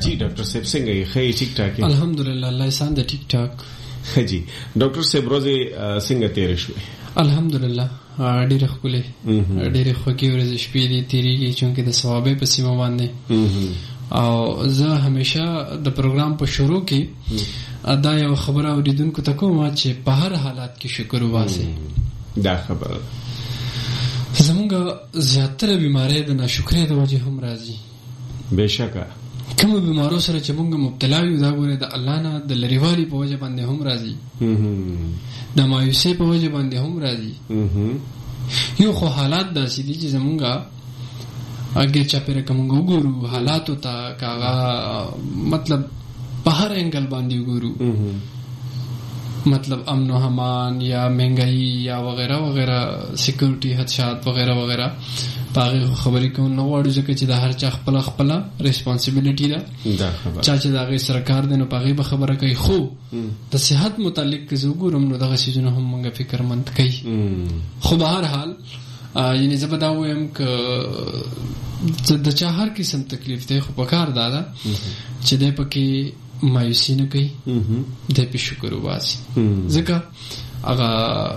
جی ډاکټر صاحب څنګه یې؟ ښه ټیک ټاک؟ الحمدلله الله احسان د ټیک ټاک. ښه جی ډاکټر صاحب ورځې څنګه تیرې شوې؟ الحمدلله ډېرې ښکلې ډېرې خوږې ورځې شپې دي تیریږي چونکې د ثوابې په سیمه باندې. او زه همیشه د پروګرام په شروع کې دا یو خبره اوریدونکو ته کوم چې په هر حالات کې شکر وباسئ. دا خبره زمونږ زیاتره بیماری د ناشکرۍ د وجې هم راځي. بېشکه کوم بیمارو سره چې مونږ مبتلا یو دا ګوره د الله نه د لرېوالي په وجه باندې هم راځي، د مایوسۍ په وجه باندې هم راځي. یو خو حالات داسې دي چې زمونږ اگه چاپیره که مونږ وګورو حالاتو ته کاغه مطلب په هر انګل باندې وګورو، مطلب امن و امان یا مهنګائی یا وغیرہ وغیرہ سیکورټي خدشات وغیرہ وغیرہ پاغه خبرې کوم نو وړو ځکه چې د هر چا خپل خپل ریسپانسیبিলিټي ده. چا چې دغه سرکار دی نو پاغه به خبره کوي، خو د صحت متعلق که وګورم نو دغه شیزونه هم موږ فکرمند کوي. خو به هر حال یعنی زه به دا وایم که د چا هر قسم تکلیف دی خو پکار دادا چې دی پکې مایوسی نه کوي، دی په شکر وباسي. ځکه هغه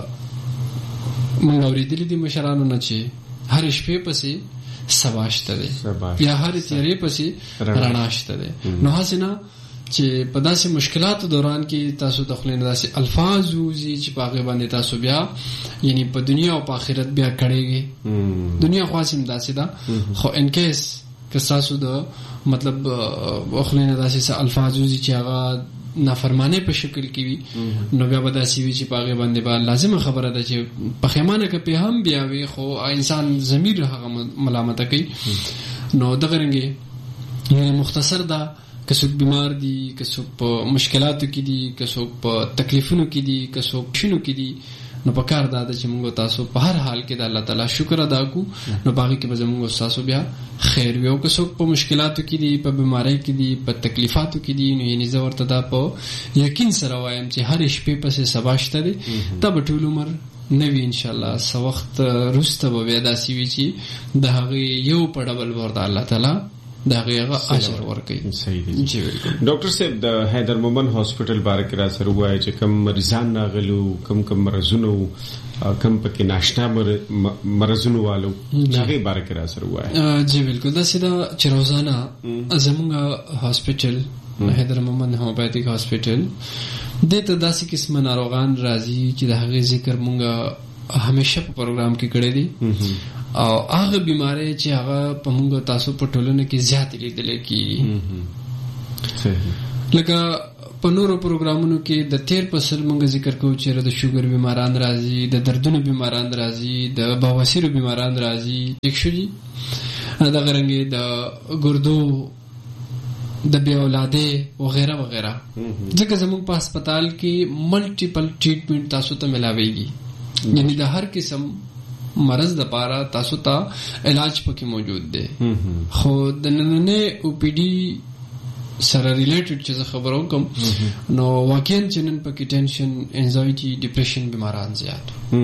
موږ اورېدلي دي مشرانو نه چې هر شپې پسې سبا شته دی یا هر تیارې پسې رڼا شته دی. نو هسې نه چې په داسې مشکلاتو دوران کې تاسو د خولې نه داسې الفاظ وځي چې په هغې باندې تاسو بیا یعنی په دنیا او په آخرت بیا کړېږي. دنیا خو هسې هم داسې ده، خو انکیس که تاسو د مطلب خولې نه داسې الفاظ وځي چې هغه نافرمانه په شکل کې وي نو بیا به داسې وي چې په هغې باندې به لازمه خبره ده چې پښیمانه که پې هم بیا وي خو انسان ضمیر هغه ملامته کوي. نو دغه رنګې مختصر ده که څوک بیمار دي، که څوک په مشکلاتو کې دي، که څوک په تکلیفونو کې دي، که څوک شنو کې دي، نو په کار دا ده چې موږ تاسو په هر حال کې د الله تعالی شکر ادا کو نو باقي کې به زموږ تاسو بیا خیر وي. او که څوک په مشکلاتو کې دي، په بیماری کې دي، په تکلیفاتو کې دي، نو یعنی زه ورته دا په یقین سره وایم چې هر شپې پسې سبا شته دی، دا به ټول عمر نه وي انشاءالله. څه وخت وروسته به بیا داسې وي چې د هغې یو په ډبل به ورته الله تعالی دا غیغه اجر ورکړي. صحیح دی. ډاکټر صاحب د حیدر مومن هاسپټل باره کې را سره وایي چې کم مریضان راغلو، کم مرزونو، کم پکې ناشنا مرزونو والو هغې باره کې را سره وایي. جی بالکل داسې ده چې روزانه زموږ هاسپټل حیدر مومن هومیوپیتھیک هاسپټل دې ته داسې قسمه ناروغان راځي چې د هغې ذکر مونږ همیشه په پروګرام کې کړی دی او هغه بیماری چې هغه په موږ تاسو په ټولنه کې زیات لیدل کېږي. لکه په نورو پروګرامونو کې د تیر فصل موږ ذکر کوو چې د شوګر بیماران راځي، د دردونو بیماران راځي، د بواسیر بیماران راځي، دښوجي دغه رنګې د ګردو د بې اولادې وغیرہ وغیرہ. ځکه زموږ په هسپتال کې ملټیپل ټریټمنټ تاسو ته ملاويږي، یعنی د هر قسم مرض د پاره تاسو ته علاج پکې موجود دی. خو د نننې او پی ډي سره ریلیټډ چې خبرو کوم نو واقعا چې نن پکې ټینشن، انزایټي، ډیپریشن بیماران زیات.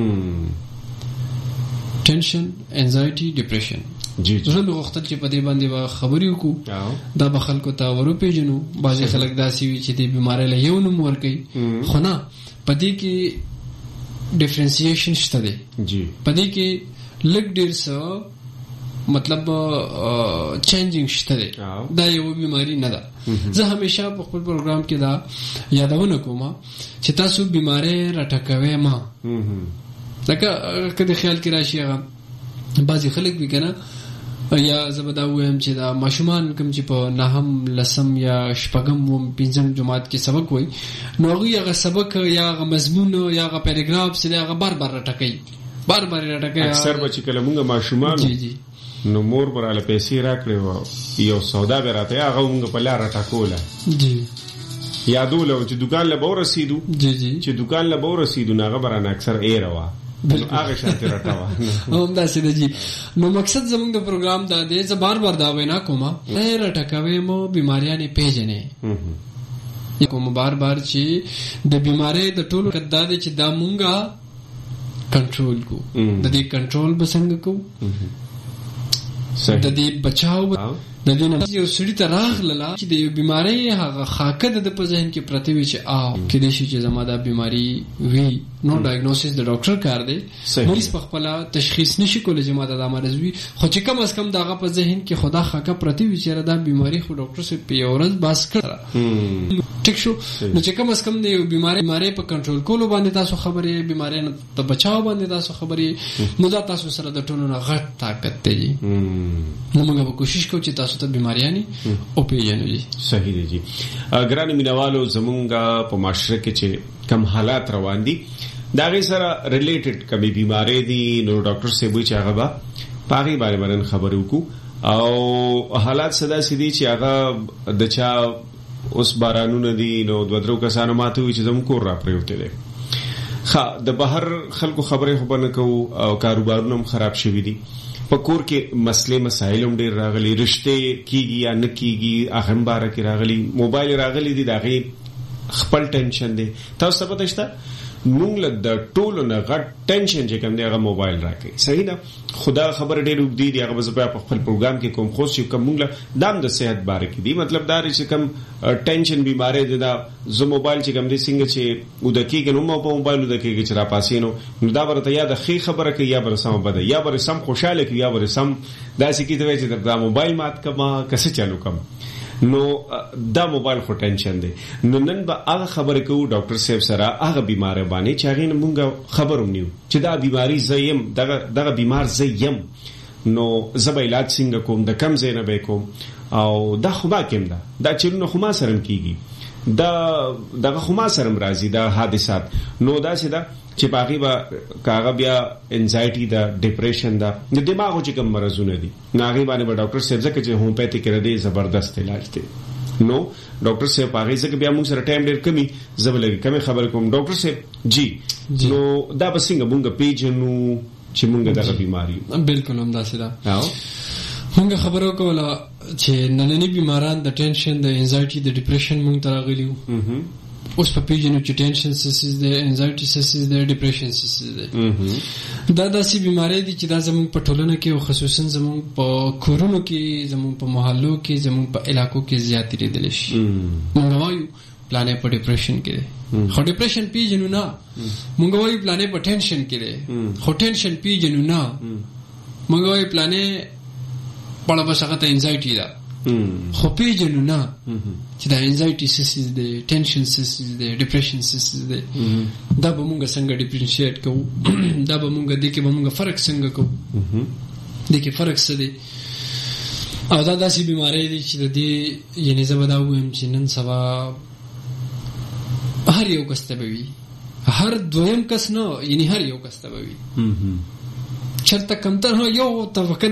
ټینشن، انزایټي، ډیپریشن. زه به غوښتل چې په دې باندې خبرې وکړو، دا به خلکو ته وروپېژنو. بعضې خلک داسې وي چې دې بیمارۍ له یو نوم ورکوي، خو نه، په دې کې ډیفرنسیشن شته دی. په دې کې لږ ډېر څه مطلب چینجینګ شته دی، دا یو بیماری نه ده. زه همیشه په خپل پروګرام کې دا یادونه کوم چې تاسو بیماری راټکوئ ما، ځکه که د خیال کې راشي هغه بعضې خلک وي که نه، یا زه به دا ووایم چې دا ماشومان کوم چې په نهم، لسم یا شپږم، پنځم جماعت کې سبق وایي نو هغوی هغه سبق یا هغه مضمون یا هغه پیراګراف چې دی هغه بار بار راټکوي، بار بار یې راټکوي. اکثر به چې کله مونږ ماشومان نو مور به راله پیسې راکړې وه، یو سودا به راته هغه مونږ په لار راټکوله، یادوله چې دوکان له به ورسېدو، چې دوکان له به ورسېدو نو هغه به رانه اکثر ایره وه، هغه شانتې راټوه. همداسې ده جي. نو مقصد زموږ د پروګرام دا دی، زه بار بار دا وینا کوم راټکوئ مو بیماریانې پیژنې کوم بار بار چې د بیماری د ټولو دا دی چې دا مونږه کنټرول کو. د دې کنټرول به څنګه کو، د دې بچاو د دې نه یو سړی ته راغله چې د یو بیماری هغه خاکه د په ذهن کې پرته وي چې کې د شي چې زما دا بیماری وي نو ډایګنوسس د ډاکټر کار دی مریض په خپل تشخیص نشي کولای چې ما دا مرض وي خو چې کم از کم داغه په ذهن کې خدا خاکه پرته وي چې دا بیماری خو ډاکټر سره په یو ورځ باس کړه ټیک شو نو چې کم از کم د یو بیماری په کنټرول کولو باندې تاسو خبرې بیماری نه ته بچاو باندې تاسو خبرې نو دا تاسو سره د ټولو نه غټ طاقت دی نو موږ به کوشش کوو چې تاسو ته بیماریانی او پیژنو دي صحیح دی جی ګران مینوالو زمونږه په معاشره کې چې کم حالات روان دي دا غي سره ریلیټډ کمی بیماری دي نو ډاکټر سیبوی چې هغه با پاغي باندې خبرې وکړو او حالات صدا سدي چې هغه د چا اوس بارانونه دي نو دوه کسانو ماته وي چې زموږ کور را پریوته دي د بهر خلکو خبرې خو بنه کو او کاروبارونه هم خراب شوي دي په کور کې مسلې مسایل هم ډېر راغلي رشته کیږي یا نه کیږي اهم بار کې راغلي موبایل راغلي دي دغه خپل ټینشن دی تاسو ته پته شته موږ له د ټولو نه غټ ټینشن چې کوم دی هغه موبایل راکړي صحیح ده خدا خبر ډېر وګدي دی هغه په خپل پروګرام کې کوم خو چې کوم موږ دام د صحت باره کې دی مطلب دا چې کوم ټینشن بیماری دی دا زه موبایل چې کوم دی څنګه چې ودکیږي نو په موبایل ودکیږي چې را پاسینو نو دا ورته یا د خې خبره کوي یا بر سم بده یا بر سم خوشاله کوي یا بر سم دا چې کیته چې دا موبایل مات کما کسه چالو کم نو دا موبایل خو ټینشن دی نو نن به هغه خبره کوو ډاکټر صاحب سره هغه بیماری باندې چې هغه مونږ خبروم نیو چې دا بیماری زیم دغه بیمار زیم نو زب علاج څنګه کوم د کم زینه به کوم او دا خو ما کوم دا چې نو خو ما سره کیږي دا دغه خو ما سره راځي دا حادثات نو دا سیده چې باغی با کاغه بیا انزایټي دا ډیپریشن دا د دماغو چې کوم مرزونه دي ناغي باندې به ډاکټر صاحب ځکه چې هومیوپیتھی کې ردی زبردست علاج دی نو ډاکټر صاحب باغی ځکه بیا موږ سره ټایم ډیر کمی زبلګي کمی خبر کوم ډاکټر صاحب جی نو دا بسنګ مونږ پیژنو چې مونږ دغه بیماری بالکل هم داسې ده مونږ خبرو کوله چې نننی بیماران د ټینشن د انزایټي د ډیپریشن مونږ تراغلیو اوس په پیژنو چې ټینشن سیسز د انزایټي سیسز د ډیپریشن سیسز د دا داسې بیماری دي چې دا زموږ په ټولنه کې او خصوصا زموږ په کورونو کې زموږ په محلو کې زموږ په علاقو کې زیاتې لیدل شي موږ وایو پلانې په ډیپریشن کې دی خو ډیپریشن پیژنو نه موږ وایو پلانې په ټینشن کې دی خو ټینشن پیژنو نه موږ وایو پلانې په لبا څنګه ته انزایټي ده خو پیژنو نه چې دا انزایټي سیسز دی ټینشن سیسز دی ډیپریشن سیسز دی دا به موږ څنګه ډیفرنشیټ کوو دا به موږ د کې به موږ فرق څنګه کوو د کې فرق څه دی او دا داسې بیماری دي چې د دې یعنی زه به دا وایم چې نن سبا هر یو کس ته به وي هر دویم کس نه یعنی هر یو کس ته به وي چرته کمتر یو طبقه